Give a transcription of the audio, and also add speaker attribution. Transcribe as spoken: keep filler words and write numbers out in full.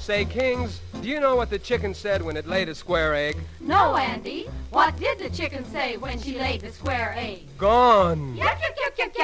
Speaker 1: Say, Kings, do you know what the chicken said when it laid a square egg?
Speaker 2: No, Andy. What did the chicken say when she laid the square egg?
Speaker 1: Gone.
Speaker 2: Yuck, yuck,